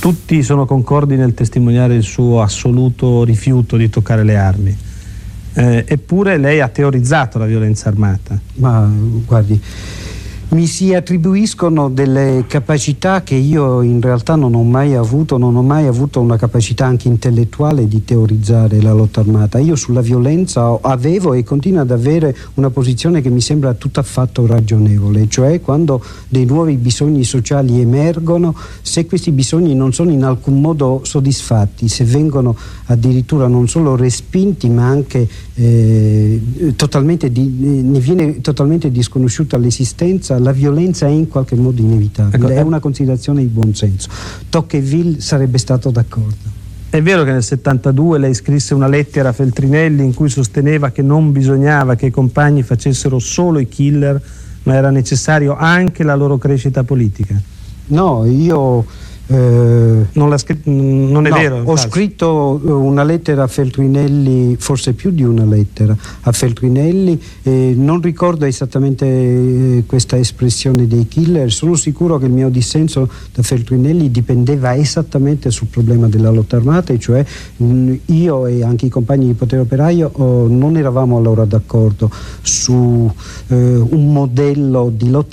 tutti sono concordi nel testimoniare il suo assoluto rifiuto di toccare le armi. Eppure lei ha teorizzato la violenza armata. Ma guardi, mi si attribuiscono delle capacità che io in realtà non ho mai avuto una capacità anche intellettuale di teorizzare la lotta armata. Io sulla violenza avevo e continuo ad avere una posizione che mi sembra tutt'affatto ragionevole, cioè quando dei nuovi bisogni sociali emergono, se questi bisogni non sono in alcun modo soddisfatti, se vengono addirittura non solo respinti ma anche ne viene totalmente disconosciuta l'esistenza, la violenza è in qualche modo inevitabile. È una considerazione di buon senso. Tocqueville sarebbe stato d'accordo. È vero che nel 72 lei scrisse una lettera a Feltrinelli in cui sosteneva che non bisognava che i compagni facessero solo i killer, ma era necessario anche la loro crescita politica? No, io non è vero. Ho scritto una lettera a Feltrinelli, forse più di una lettera a Feltrinelli, non ricordo esattamente questa espressione dei killer. Sono sicuro che il mio dissenso da Feltrinelli dipendeva esattamente sul problema della lotta armata, e cioè io e anche i compagni di Potere Operaio non eravamo allora d'accordo su un modello di lotta